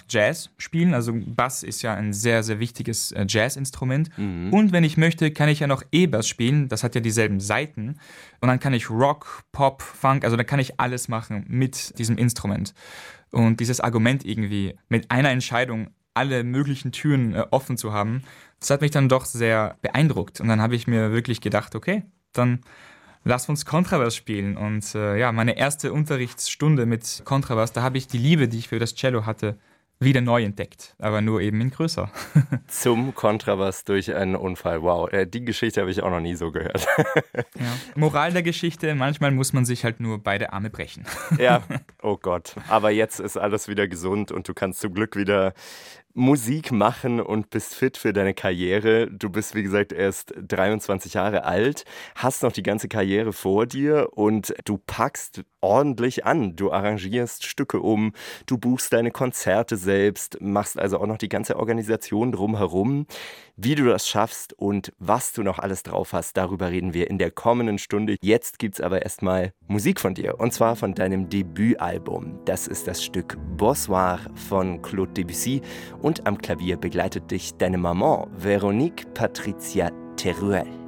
Jazz spielen. Also Bass ist ja ein sehr, sehr wichtiges Jazzinstrument. Und wenn ich möchte, kann ich ja noch E-Bass spielen. Das hat ja dieselben Saiten. Und dann kann ich Rock, Pop, Funk, also da kann ich alles machen mit diesem Instrument. Und dieses Argument irgendwie, mit einer Entscheidung alle möglichen Türen offen zu haben, das hat mich dann doch sehr beeindruckt. Und dann habe ich mir wirklich gedacht, okay, dann lass uns Kontrabass spielen. Und meine erste Unterrichtsstunde mit Kontrabass, da habe ich die Liebe, die ich für das Cello hatte, wieder neu entdeckt, aber nur eben in größer. Zum Kontrabass durch einen Unfall. Wow, die Geschichte habe ich auch noch nie so gehört. Ja. Moral der Geschichte, manchmal muss man sich halt nur beide Arme brechen. Ja, oh Gott. Aber jetzt ist alles wieder gesund und du kannst zum Glück wieder Musik machen und bist fit für deine Karriere. Du bist, wie gesagt, erst 23 Jahre alt, hast noch die ganze Karriere vor dir und du packst ordentlich an. Du arrangierst Stücke um, du buchst deine Konzerte selbst, machst also auch noch die ganze Organisation drumherum. Wie du das schaffst und was du noch alles drauf hast, darüber reden wir in der kommenden Stunde. Jetzt gibt's aber erstmal Musik von dir und zwar von deinem Debütalbum. Das ist das Stück Bonsoir von Claude Debussy und am Klavier begleitet dich deine Maman, Véronique Patricia Teruel.